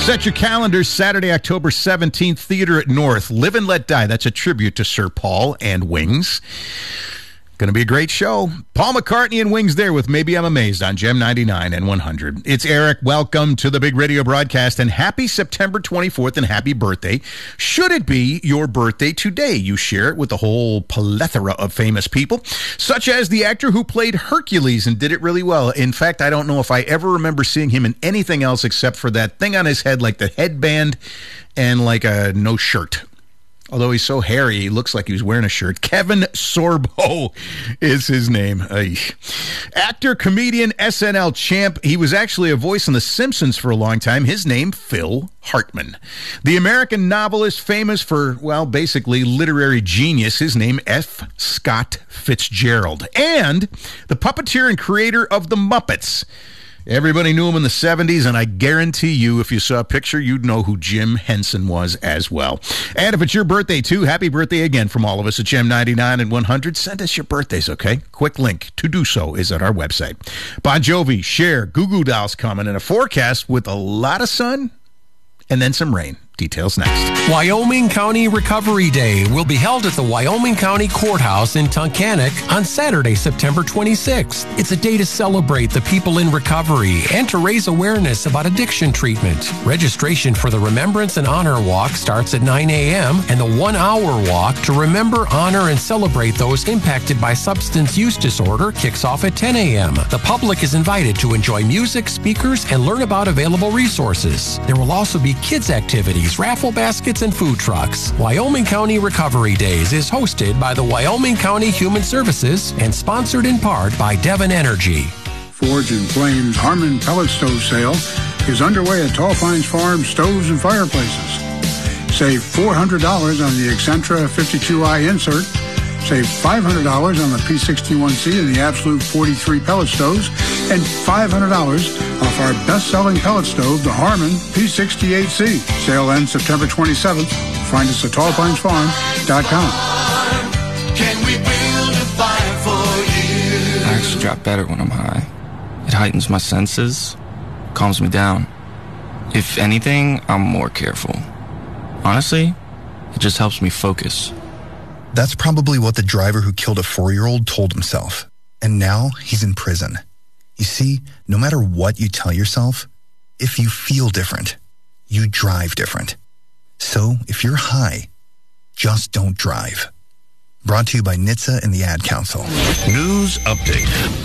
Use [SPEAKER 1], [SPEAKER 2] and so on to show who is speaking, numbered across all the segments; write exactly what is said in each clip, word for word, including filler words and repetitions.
[SPEAKER 1] Set your calendars, Saturday, October seventeenth, Theater at North. Live and Let Die. That's a tribute to Sir Paul and Wings. Going to be a great show. Paul McCartney and Wings there with Maybe I'm Amazed on Gem ninety-nine and one hundred. It's Eric. Welcome to the big radio broadcast, and happy September twenty-fourth, and happy birthday. Should it be your birthday today, you share it with a whole plethora of famous people, such as the actor who played Hercules and did it really well. In fact, I don't know if I ever remember seeing him in anything else except for that thing on his head, like the headband and like a no shirt. Although he's so hairy, he looks like he was wearing a shirt. Kevin Sorbo is his name. Ay. Actor, comedian, S N L champ. He was actually a voice on The Simpsons for a long time. His name, Phil Hartman. The American novelist, famous for, well, basically literary genius. His name, F. Scott Fitzgerald. And the puppeteer and creator of The Muppets. Everybody knew him in the seventies, and I guarantee you, if you saw a picture, you'd know who Jim Henson was as well. And if it's your birthday, too, happy birthday again from all of us at Gem ninety-nine and one hundred. Send us your birthdays, okay? Quick link to do so is at our website. Bon Jovi, Cher, Goo Goo Dolls coming, and a forecast with a lot of sun and then some rain. Details next.
[SPEAKER 2] Wyoming County Recovery Day will be held at the Wyoming County Courthouse in Tunkhannock on Saturday, September twenty-sixth. It's a day to celebrate the people in recovery and to raise awareness about addiction treatment. Registration for the Remembrance and Honor Walk starts at nine a.m. and the one-hour walk to remember, honor, and celebrate those impacted by substance use disorder kicks off at ten a.m. The public is invited to enjoy music, speakers, and learn about available resources. There will also be kids' activities, raffle baskets, and food trucks. Wyoming County Recovery Days is hosted by the Wyoming County Human Services and sponsored in part by Devon Energy.
[SPEAKER 3] Forge and Flames Harmon Pellet Stove Sale is underway at Tall Pines Farm Stoves and Fireplaces. Save four hundred dollars on the Excentra fifty-two i insert. Save five hundred dollars on the P sixty-one C and the Absolute forty-three pellet stoves, and five hundred dollars off our best-selling pellet stove, the Harmon P sixty-eight C. Sale ends September twenty-seventh. Find us at tall pines farm dot com.
[SPEAKER 4] Can we build a fire for you?
[SPEAKER 5] I actually drop better when I'm high. It heightens my senses, calms me down. If anything, I'm more careful. Honestly, it just helps me focus.
[SPEAKER 6] That's probably what the driver who killed a four-year-old told himself. And now he's in prison. You see, no matter what you tell yourself, if you feel different, you drive different. So if you're high, just don't drive. Brought to you by N H T S A and the Ad Council.
[SPEAKER 7] News Update.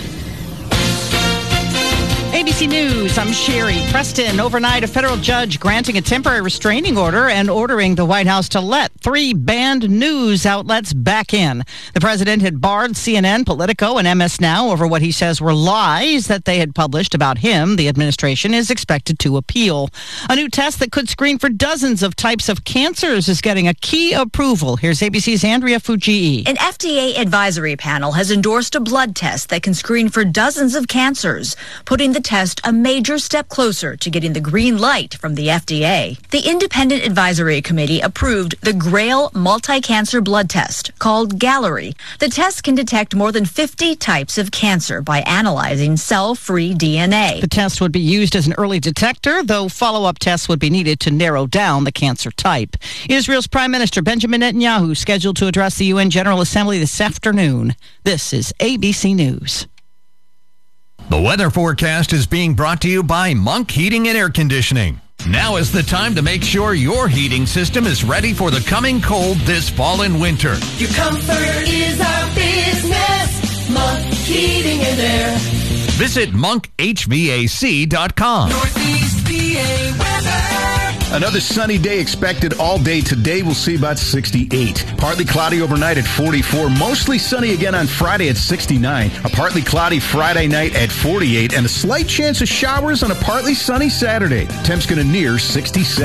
[SPEAKER 8] A B C News, I'm Sherry Preston. Overnight, a federal judge granting a temporary restraining order and ordering the White House to let three banned news outlets back in. The president had barred C N N, Politico, and M S Now over what he says were lies that they had published about him. The administration is expected to appeal. A new test that could screen for dozens of types of cancers is getting a key approval. Here's A B C's Andrea Fujii.
[SPEAKER 9] An F D A advisory panel has endorsed a blood test that can screen for dozens of cancers, putting the test a major step closer to getting the green light from the F D A. The Independent Advisory Committee approved the GRAIL multi-cancer blood test called Gallery. The test can detect more than fifty types of cancer by analyzing cell-free D N A.
[SPEAKER 8] The test would be used as an early detector, though follow-up tests would be needed to narrow down the cancer type. Israel's Prime Minister Benjamin Netanyahu scheduled to address the U N General Assembly this afternoon. This is A B C News.
[SPEAKER 7] The weather forecast is being brought to you by Monk Heating and Air Conditioning. Now is the time to make sure your heating system is ready for the coming cold this fall and winter.
[SPEAKER 4] Your comfort is our business. Monk Heating and Air.
[SPEAKER 7] Visit monk h v a c dot com.
[SPEAKER 4] Northeast P A weather.
[SPEAKER 1] Another sunny day expected all day today. We'll see about sixty-eight. Partly cloudy overnight at forty-four. Mostly sunny again on Friday at sixty-nine. A partly cloudy Friday night at forty-eight. And a slight chance of showers on a partly sunny Saturday. Temp's going to near sixty-seven.